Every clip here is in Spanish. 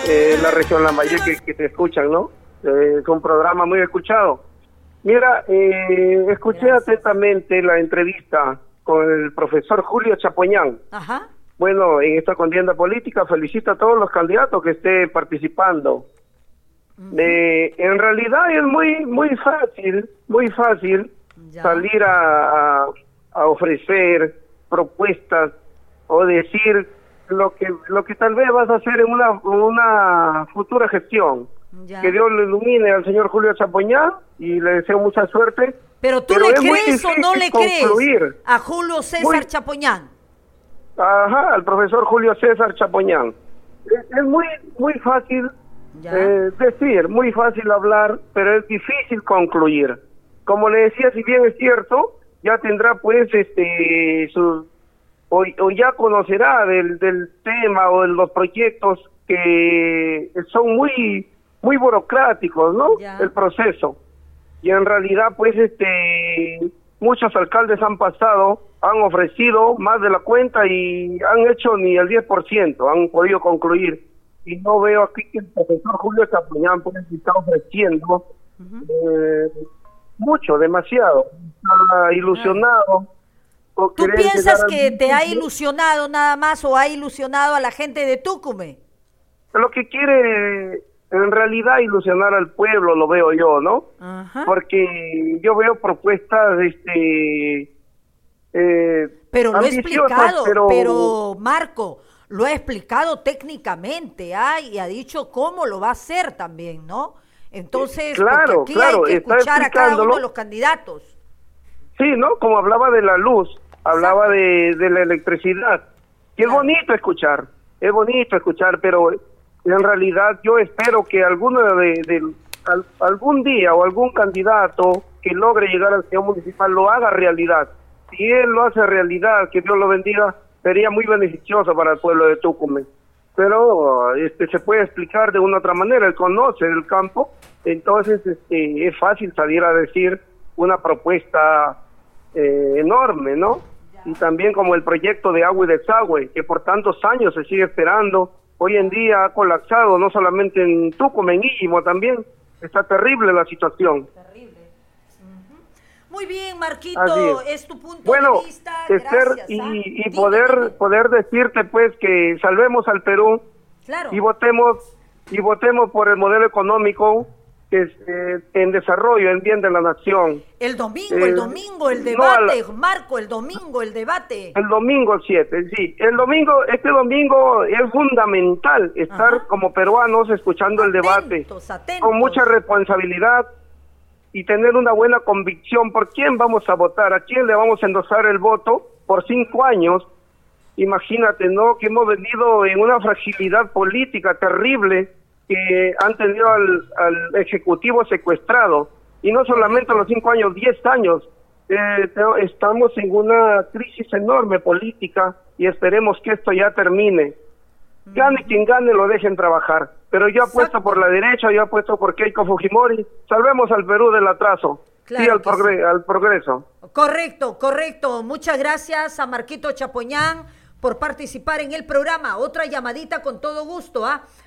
la región Lambayeque que te escuchan, ¿no? Es un programa muy escuchado. Mira, escuché atentamente la entrevista con el profesor Julio Chapoñán. Ajá. Bueno, en esta contienda política felicito a todos los candidatos que estén participando. En realidad es muy fácil salir a ofrecer propuestas o decir lo que tal vez vas a hacer en una futura gestión. Ya. Que Dios le ilumine al señor Julio Chapoñán y le deseo mucha suerte. Pero tú le es muy crees o no le concluir. crees a Julio César Chapoñán. Ajá, al profesor Julio César Chapoñán. Es muy fácil decir, muy fácil hablar, pero es difícil concluir. Como le decía, si bien es cierto, ya tendrá pues o ya conocerá del tema o de los proyectos que son muy burocráticos, ¿no? Ya. El proceso. Y en realidad pues muchos alcaldes han pasado, han ofrecido más de la cuenta y han hecho ni el 10%, han podido concluir. Y no veo aquí que el profesor Julio Chapoñán pues está ofreciendo mucho, demasiado. Está ilusionado. ¿Tú piensas que te ha ilusionado nada más o ha ilusionado a la gente de Tucumán? Lo que quiere en realidad ilusionar al pueblo, lo veo yo, ¿no? Ajá. Porque yo veo propuestas pero lo he explicado, pero Marco, lo ha explicado técnicamente, y ha dicho cómo lo va a hacer también, ¿no? Entonces, claro, aquí hay que escuchar a cada uno de los candidatos. Sí, ¿no? Como hablaba de la luz, hablaba de la electricidad. Y es bonito escuchar, pero en realidad yo espero que algún día o algún candidato que logre llegar al Consejo Municipal lo haga realidad. Si él lo hace realidad, que Dios lo bendiga, sería muy beneficioso para el pueblo de Tucumán. Pero se puede explicar de una otra manera, él conoce el campo, entonces es fácil salir a decir una propuesta enorme, ¿no? Y también como el proyecto de agua y desagüe, que por tantos años se sigue esperando, hoy en día ha colapsado, no solamente en Tucumán, en Íllimo también, está terrible la situación. Terrible. Muy bien, Marquito, es tu punto de vista. Gracias, y poder decirte pues que salvemos al Perú, claro, y votemos por el modelo económico que es en desarrollo, en bien de la nación. El domingo, el debate, Marco, el domingo, el debate. El domingo 7, sí. Este domingo es fundamental estar como peruanos escuchando el debate con mucha responsabilidad y tener una buena convicción por quién vamos a votar, a quién le vamos a endosar el voto por 5 años. Imagínate, ¿no? Que hemos venido en una fragilidad política terrible, que han tenido al Ejecutivo secuestrado, y no solamente los 5 años, 10 años. Estamos en una crisis enorme política y esperemos que esto ya termine. Gane quien gane, lo dejen trabajar. Pero yo apuesto por la derecha, yo apuesto por Keiko Fujimori. Salvemos al Perú del atraso, claro, al progreso. Correcto. Muchas gracias a Marquito Chapoñán por participar en el programa. Otra llamadita con todo gusto,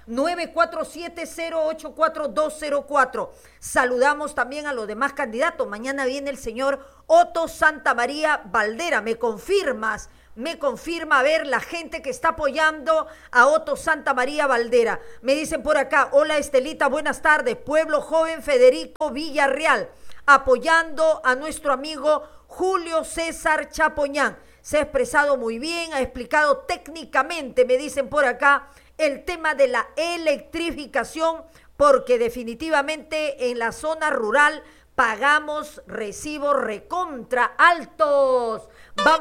947-084-204. Saludamos también a los demás candidatos. Mañana viene el señor Otto Santamaría Valdera. ¿Me confirmas? A ver, la gente que está apoyando a Otto Santamaría Valdera. Me dicen por acá, hola Estelita, buenas tardes. Pueblo Joven Federico Villarreal, apoyando a nuestro amigo Julio César Chapoñán. Se ha expresado muy bien, ha explicado técnicamente, me dicen por acá, el tema de la electrificación, porque definitivamente en la zona rural pagamos recibos recontra altos. Vamos